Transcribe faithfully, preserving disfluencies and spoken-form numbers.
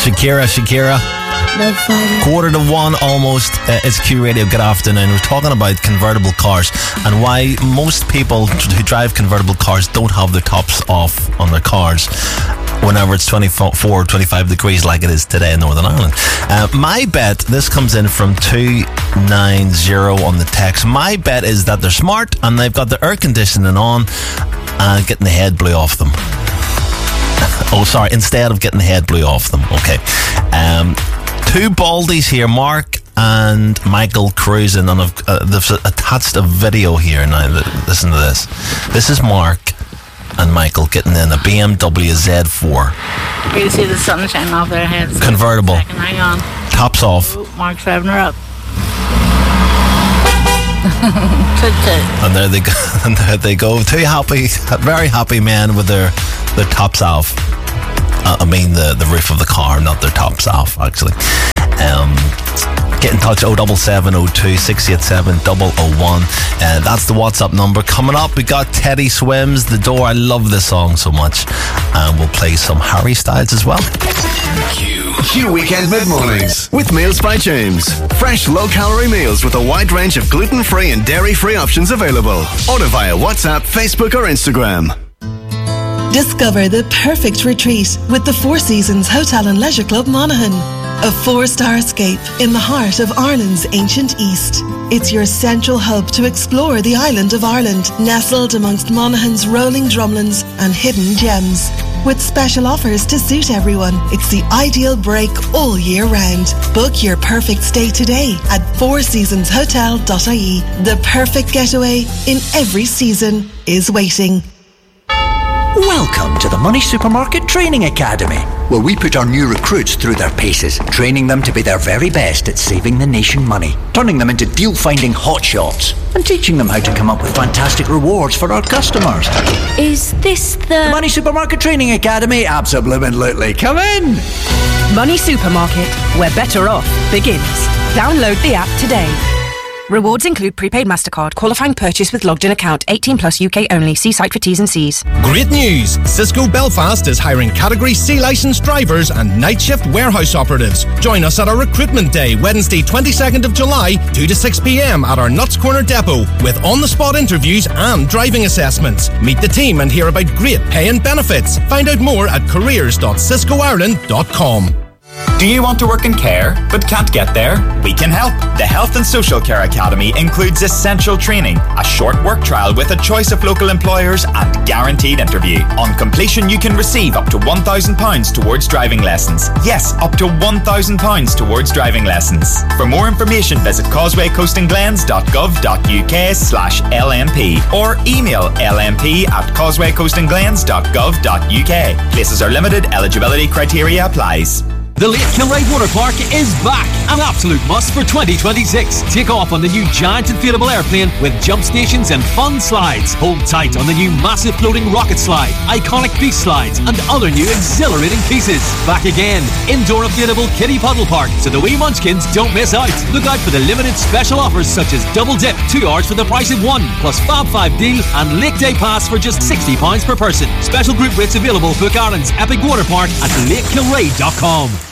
Shakira, Shakira. No Quarter to one almost. Uh, it's Q Radio. Good afternoon. We're talking about convertible cars and why most people who drive convertible cars don't have their tops off on their cars whenever it's twenty-four, twenty-five degrees like it is today in Northern Ireland. Uh, my bet, this comes in from two nine zero on the text. My bet is that they're smart and they've got the air conditioning on and getting the head blew off them. Oh, sorry, instead of getting the head blew off them. Okay. Um, two baldies here, Mark and Michael cruising, and I've, uh, they've attached a video here. Now, listen to this. This is Mark and Michael getting in a B M W Z four. You can see the sun shining off their heads. Convertible. Second, hang on. Tops off. Oh, Mark's revving her up. And there they go. And there they go. Two happy, very happy men with their their tops off. Uh, I mean the the roof of the car, not their tops off. Actually. Um, get in touch oh seven seven oh two six eight seven oh oh one. Uh, that's the WhatsApp number. Coming up, we got Teddy Swims, The Door. I love this song so much, and we'll play some Harry Styles as well. Q, Q Weekend Mid-Mornings with Meals by James. Fresh low-calorie meals with a wide range of gluten-free and dairy-free options available. Order via WhatsApp, Facebook or Instagram. Discover the perfect retreat with the Four Seasons Hotel and Leisure Club Monaghan. A four-star escape in the heart of Ireland's ancient East. It's your central hub to explore the island of Ireland, nestled amongst Monaghan's rolling drumlins and hidden gems. With special offers to suit everyone, it's the ideal break all year round. Book your perfect stay today at four seasons hotel dot I E. The perfect getaway in every season is waiting. Welcome to the Money Supermarket Training Academy, where we put our new recruits through their paces, training them to be their very best at saving the nation money, turning them into deal-finding hotshots, and teaching them how to come up with fantastic rewards for our customers. Is this the... the Money Supermarket Training Academy? Absolutely. Come in! Money Supermarket, where better off begins. Download the app today. Rewards include prepaid MasterCard, qualifying purchase with logged in account, eighteen plus U K only. See site for T's and C's. Great news! Cisco Belfast is hiring Category C licensed drivers and night shift warehouse operatives. Join us at our recruitment day, Wednesday twenty-second of July, two to six p.m. at our Nuts Corner depot, with on-the-spot interviews and driving assessments. Meet the team and hear about great pay and benefits. Find out more at careers dot cisco ireland dot com. Do you want to work in care but can't get there? We can help. The Health and Social Care Academy includes essential training, a short work trial with a choice of local employers and guaranteed interview. On completion, you can receive up to one thousand pounds towards driving lessons. Yes, up to one thousand pounds towards driving lessons. For more information, visit causeway coast and glens dot gov dot uk slash L M P or email lmp at causeway coast and glens dot gov dot uk. Places are limited. Eligibility criteria applies. The Lake Kilray Water Park is back, an absolute must for twenty twenty-six. Take off on the new giant inflatable airplane with jump stations and fun slides. Hold tight on the new massive floating rocket slide, iconic beach slides, and other new exhilarating pieces. Back again, indoor inflatable kiddie puddle park, so the wee munchkins don't miss out. Look out for the limited special offers such as double dip, two hours for the price of one, plus Fab five deal and Lake Day Pass for just sixty pounds per person. Special group rates available. Book Ireland's Epic Water Park at lake kilray dot com.